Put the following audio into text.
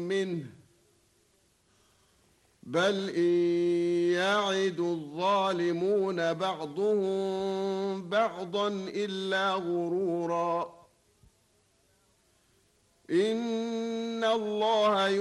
منه بل إن يعد الظالمون بعضهم بعضا إلا غرورا إن الله